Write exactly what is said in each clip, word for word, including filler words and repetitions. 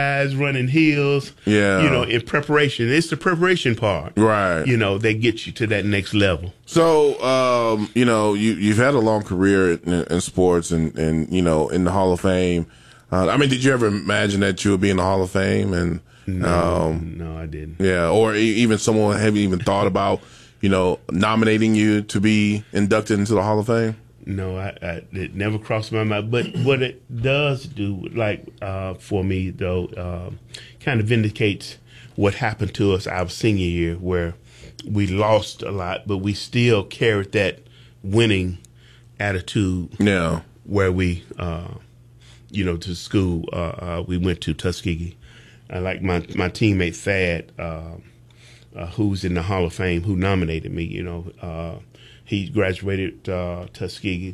guys running hills. Yeah. You know, in preparation. It's the preparation part. Right. You know, that gets you to that next level. So, um, you know, you, you've had a long career in, in sports and, and, you know, in the Hall of Fame. Uh, I mean, did you ever imagine that you would be in the Hall of Fame? And No, um, no, I didn't. Yeah, or e- even someone have you even thought about, you know, nominating you to be inducted into the Hall of Fame? No, I, I it never crossed my mind. But what it does do, like uh, for me though, um, kind of vindicates what happened to us our senior year, where we lost a lot, but we still carried that winning attitude. Yeah, where we, uh, you know, to school, uh, uh, we went to Tuskegee. I like my my teammate Thad, uh, uh, who's in the Hall of Fame, who nominated me. You know, uh, he graduated uh, Tuskegee,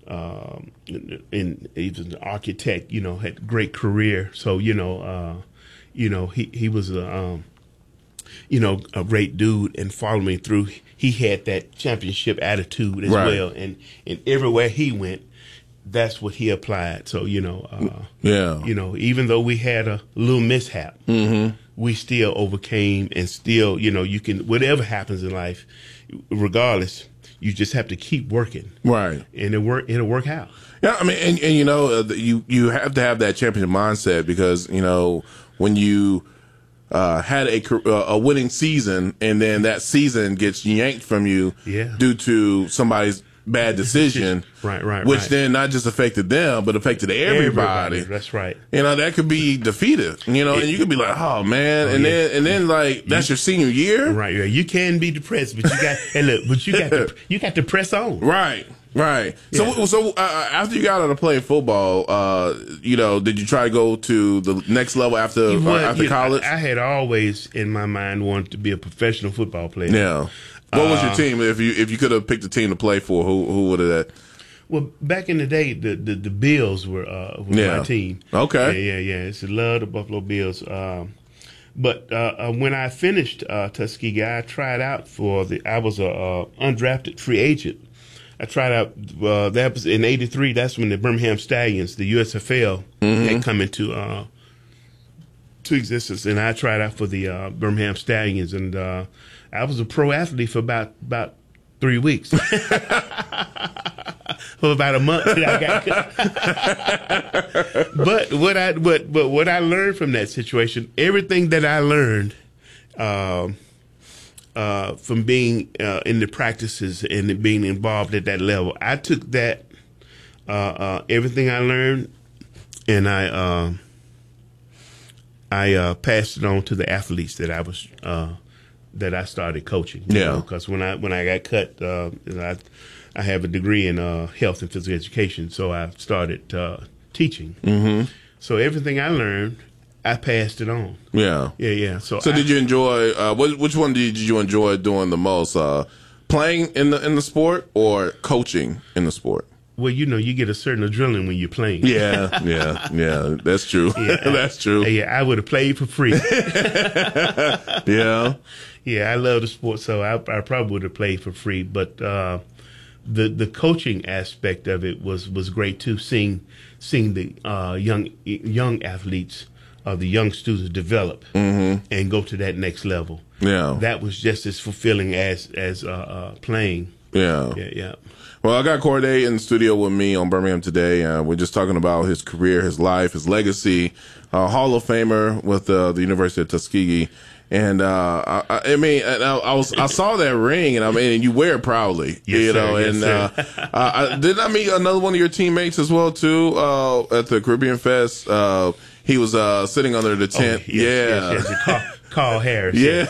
um, and he was an architect. You know, had a great career. So you know, uh, you know, he he was a, um, you know, a great dude, and followed me through. He had that championship attitude as right. well, and and everywhere he went, that's what he applied. So, you know, uh, yeah, you know, even though we had a little mishap, mm-hmm. we still overcame, and still, you know, you can, whatever happens in life, regardless, you just have to keep working. Right. And it work, it'll work out. Yeah. I mean, and, and you know, uh, you, you have to have that championship mindset because, you know, when you, Uh, had a uh, a winning season, and then that season gets yanked from you yeah. due to somebody's bad decision, right, right, which right. then not just affected them, but affected everybody. everybody. That's right. You know, that could be defeated. You know, it, and you could be like, "Oh man," oh, and yeah. then and then like that's you, your senior year, right? Yeah, you can be depressed, but you got hey, look, but you got to you got to press on, right? Right. Yeah. So, so uh, after you got out of playing football, uh, you know, did you try to go to the next level after well, uh, after you know, college? I, I had always in my mind wanted to be a professional football player. Yeah. What uh, was your team? If you if you could have picked a team to play for, who who would have that? Well, back in the day, the the, the Bills were uh, was yeah. my team. Okay. Yeah, yeah, yeah. It's a love the Buffalo Bills. Um, but uh, uh, when I finished uh, Tuskegee, I tried out for the. I was a uh, undrafted free agent. I tried out. Uh, that was in eighty-three. That's when the Birmingham Stallions, the U S F L, mm-hmm. had come into uh, to existence, and I tried out for the uh, Birmingham Stallions, and uh, I was a pro athlete for about about three weeks. For about a month, I got. but what I but but what I learned from that situation, everything that I learned. Um, Uh, from being uh, in the practices and being involved at that level, I took that uh, uh, everything I learned, and I uh, I uh, passed it on to the athletes that I was uh, that I started coaching. Yeah, because when I when I got cut, uh, I I have a degree in uh, health and physical education, so I started uh, teaching. Mm-hmm. So everything I learned, I passed it on. Yeah, yeah, yeah. So, so I, did you enjoy? Uh, which, which one did you enjoy doing the most? Uh, playing in the in the sport or coaching in the sport? Well, you know, you get a certain adrenaline when you're playing. Yeah, yeah, yeah. That's true. Yeah, that's true. Yeah, I would have played for free. Yeah, yeah. I love the sport, so I, I probably would have played for free. But uh, the the coaching aspect of it was was great too. Seeing seeing the uh, young young athletes. Uh, the young students develop mm-hmm. and go to that next level. Yeah, that was just as fulfilling as as uh, uh, playing. Yeah, yeah, yeah. Well, I got Corday in the studio with me on Birmingham Today. Uh, we're just talking about his career, his life, his legacy. Uh, Hall of Famer with uh, the University of Tuskegee, and uh, I, I mean, I, I was I saw that ring, and I mean, you wear it proudly, yes, you know. Sir, yes, and uh, uh, I, didn't I meet another one of your teammates as well too uh, at the Caribbean Fest? Uh, He was uh, sitting under the tent. Oh, yes, yeah. Yes, yes. Carl, Carl Harris. Yeah.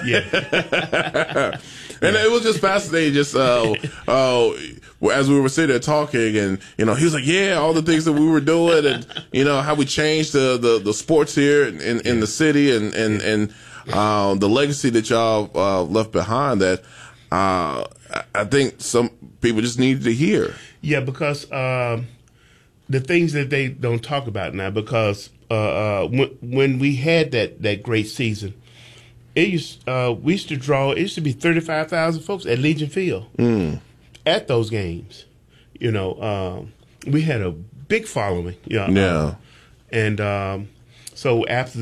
Yeah. And it was just fascinating, just uh, uh, as we were sitting there talking, and you know, he was like, "Yeah, all the things that we were doing, and you know, how we changed the the, the sports here in, in, in the city, and and and uh, the legacy that y'all uh, left behind. That uh, I think some people just needed to hear." Yeah, because um, the things that they don't talk about now, because. Uh, uh, when, when we had that, that great season, it used uh, we used to draw. It used to be thirty-five thousand folks at Legion Field mm. at those games. You know, um, we had a big following. You know, yeah, uh, and um, so after